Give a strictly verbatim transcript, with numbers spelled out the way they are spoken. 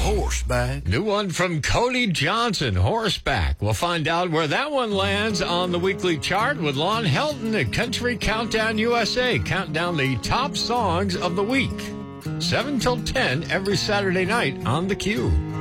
Horseback. New one from Cody Johnson, Horseback. We'll find out where that one lands on the weekly chart with Lon Helton at Country Countdown U S A. Count down the top songs of the week. seven till ten every Saturday night on The Q.